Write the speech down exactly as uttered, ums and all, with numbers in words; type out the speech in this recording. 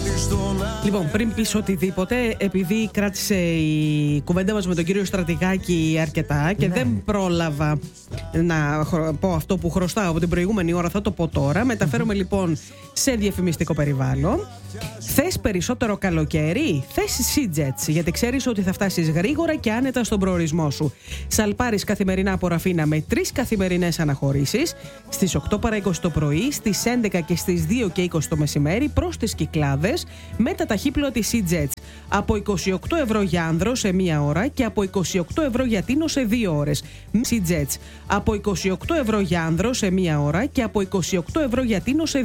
Λοιπόν, πριν πεις οτιδήποτε, επειδή κράτησε η κουβέντα μας με τον κύριο Στρατηγάκη αρκετά και ναι. δεν πρόλαβα να πω αυτό που χρωστάω από την προηγούμενη ώρα, θα το πω τώρα. Μεταφέρομαι mm-hmm. λοιπόν σε διαφημιστικό περιβάλλον. Θες περισσότερο καλοκαίρι? Θες SeaJets, γιατί ξέρεις ότι θα φτάσεις γρήγορα και άνετα στον προορισμό σου. Σαλπάρεις καθημερινά από Ραφίνα με τρεις καθημερινές αναχωρήσεις στις οκτώ παρά είκοσι το πρωί, στις έντεκα και στις δύο και είκοσι το μεσημέρι προς τις Κυκλάδες με τα ταχύπλοτη SeaJets. Από είκοσι οκτώ ευρώ για άνδρο σε μία ώρα και από είκοσι οκτώ ευρώ για τίνο σε δύο ώρες. SeaJets. Από είκοσι οκτώ ευρώ για άνδρο σε μία ώρα και από είκοσι οκτώ ευρώ για τίνο σε